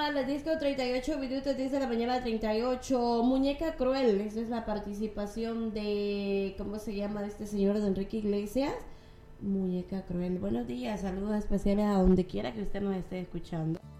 a las 10:38 minutos, 10 de la mañana 38. Muñeca Cruel, esa es la participación de, ¿cómo se llama? De este señor de Enrique Iglesias. Muñeca Cruel. Buenos días, saludos especiales a donde quiera que usted nos esté escuchando.